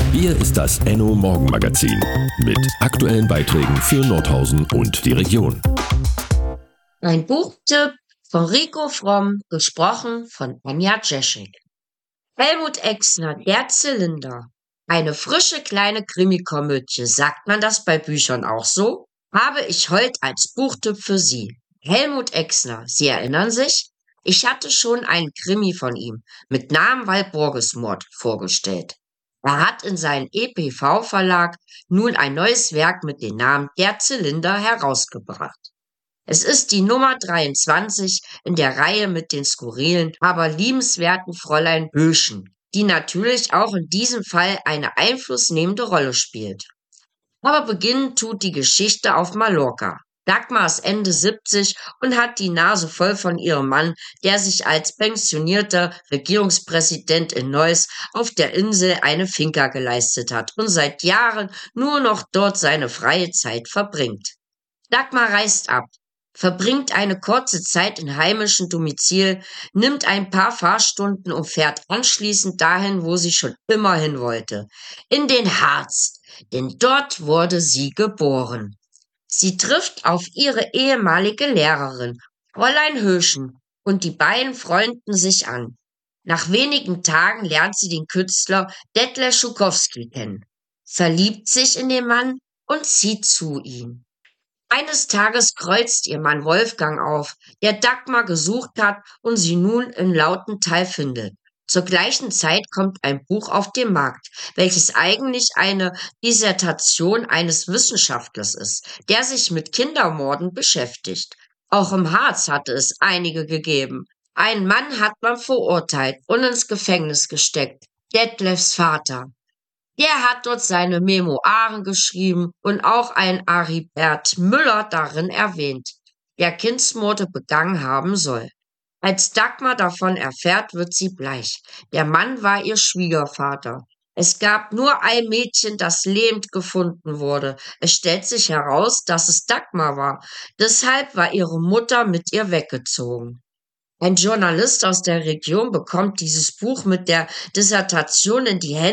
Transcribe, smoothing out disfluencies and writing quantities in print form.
Hier ist das Enno-Morgen-Magazin mit aktuellen Beiträgen für Nordhausen und die Region. Ein Buchtipp von Rico Fromm, gesprochen von Anja Jeschek. Helmut Exner, der Zylinder. Eine frische kleine Krimikomödie, sagt man das bei Büchern auch so? Habe ich heute als Buchtipp für Sie. Helmut Exner, Sie erinnern sich? Ich hatte schon einen Krimi von ihm mit Namen Walpurgismord vorgestellt. Er hat in seinem EPV-Verlag nun ein neues Werk mit dem Namen Der Zylinder herausgebracht. Es ist die Nummer 23 in der Reihe mit den skurrilen, aber liebenswerten Fräulein Böschen, die natürlich auch in diesem Fall eine einflussnehmende Rolle spielt. Aber beginnen tut die Geschichte auf Mallorca. Dagmar ist Ende 70 und hat die Nase voll von ihrem Mann, der sich als pensionierter Regierungspräsident in Neuss auf der Insel eine Finca geleistet hat und seit Jahren nur noch dort seine freie Zeit verbringt. Dagmar reist ab, verbringt eine kurze Zeit in heimischem Domizil, nimmt ein paar Fahrstunden und fährt anschließend dahin, wo sie schon immer hin wollte, in den Harz, denn dort wurde sie geboren. Sie trifft auf ihre ehemalige Lehrerin, Fräulein Höschen, und die beiden freunden sich an. Nach wenigen Tagen lernt sie den Künstler Detlef Schukowski kennen, verliebt sich in den Mann und zieht zu ihm. Eines Tages kreuzt ihr Mann Wolfgang auf, der Dagmar gesucht hat und sie nun in Lautental findet. Zur gleichen Zeit kommt ein Buch auf den Markt, welches eigentlich eine Dissertation eines Wissenschaftlers ist, der sich mit Kindermorden beschäftigt. Auch im Harz hatte es einige gegeben. Einen Mann hat man verurteilt und ins Gefängnis gesteckt, Detlefs Vater. Der hat dort seine Memoiren geschrieben und auch ein Aribert Müller darin erwähnt, der Kindsmorde begangen haben soll. Als Dagmar davon erfährt, wird sie bleich. Der Mann war ihr Schwiegervater. Es gab nur ein Mädchen, das lebend gefunden wurde. Es stellt sich heraus, dass es Dagmar war. Deshalb war ihre Mutter mit ihr weggezogen. Ein Journalist aus der Region bekommt dieses Buch mit der Dissertation in die Hände